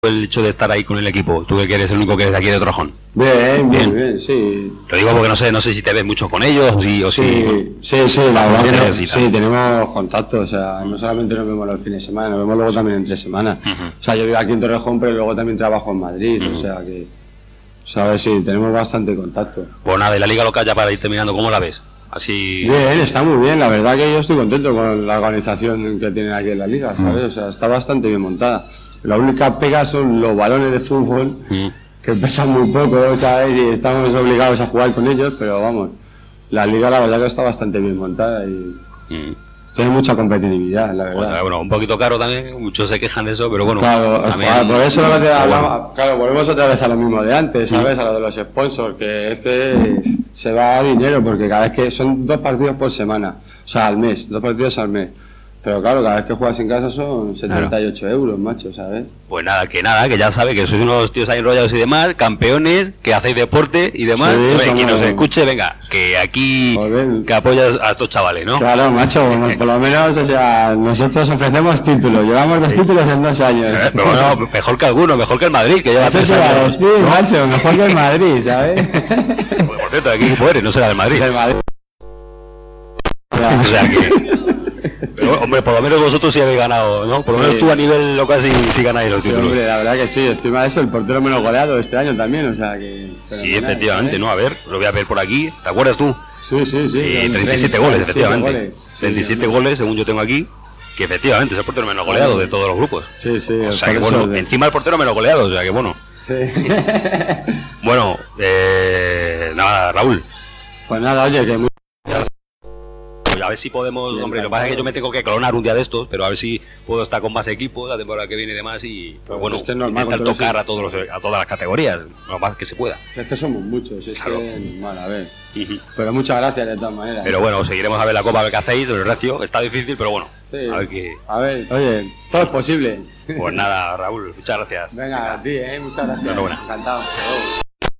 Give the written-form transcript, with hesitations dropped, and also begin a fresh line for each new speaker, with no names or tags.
el hecho de estar ahí con el equipo? Tú que eres el único que eres de aquí de Torrejón.
Bien, bien, sí.
Lo digo porque no sé si te ves mucho con ellos o si...
Sí, la verdad que sí, tenemos contacto, o sea, no solamente nos vemos los fines de semana, nos vemos luego también entre semanas. O sea, yo vivo aquí en Torrejón, pero luego también trabajo en Madrid, o sea que, ¿sabes? Sí, tenemos bastante contacto.
Pues nada, y la liga local ya para ir terminando, ¿cómo la ves? Así...
Bien, está muy bien, la verdad que yo estoy contento con la organización que tienen aquí en la liga, ¿sabes? O sea, está bastante bien montada. La única pega son los balones de fútbol, que pesan muy poco, ¿sabes? Y estamos obligados a jugar con ellos, pero vamos, la liga la verdad que está bastante bien montada y tiene mucha competitividad, la verdad.
Bueno, un poquito caro también, muchos se quejan de eso, pero bueno.
Claro,
también,
por eso lo que hablamos, claro, volvemos otra vez a lo mismo de antes, ¿sabes? A lo de los sponsors, que es que se va a dinero, porque cada vez que son 2 partidos por semana, o sea, al mes, 2 partidos al mes. Pero claro, cada vez que juegas en casa son 78 euros, macho, ¿sabes?
Pues nada, que ya sabe que sois unos tíos ahí enrollados y demás, campeones, que hacéis deporte y demás.
Sí,
Oye, quien nos escuche, venga, que aquí que apoyas a estos chavales, ¿no?
Claro, macho, por lo menos, o sea, nosotros ofrecemos títulos, llevamos 2 títulos en 2 años.
Pero bueno, mejor que alguno, mejor que el Madrid, que lleva 3 años.
Sí, ¿no? Macho, mejor que el Madrid, ¿sabes?
Pues, por cierto, aquí eres, no será del Madrid.
Del Madrid.
O sea que... Pero, hombre, por lo menos vosotros sí habéis ganado, ¿no? Por lo menos tú a nivel local sí ganáis los títulos.
Hombre, la verdad que sí, encima de eso, el portero menos goleado este año también, o sea que...
Sí, efectivamente, ¿no? A ver, lo voy a ver por aquí, ¿te acuerdas tú?
Sí.
37 goles, efectivamente. 37 goles, según yo tengo aquí, que efectivamente es el portero menos goleado de todos los grupos.
Sí.
O sea que bueno, encima el portero menos goleado, o sea que bueno.
Sí.
Bueno, nada, Raúl.
Pues nada, oye, que muy...
A ver si podemos, hombre, lo que pasa es que yo me tengo que clonar un día de estos, pero a ver si puedo estar con más equipos la temporada que viene y demás y pues bueno,
es que es normal,
intentar tocar a todas las categorías, lo más que se pueda.
Es que somos muchos, es
claro.
Que es normal, a ver. Pero muchas gracias de todas maneras.
Pero bueno, seguiremos a ver la Copa, a ver qué hacéis, el Recio, está difícil, pero bueno,
sí.
A ver qué...
A ver, oye, todo es posible.
Pues nada, Raúl, muchas gracias.
Venga, a ti, muchas gracias.
Enhorabuena.
Encantado.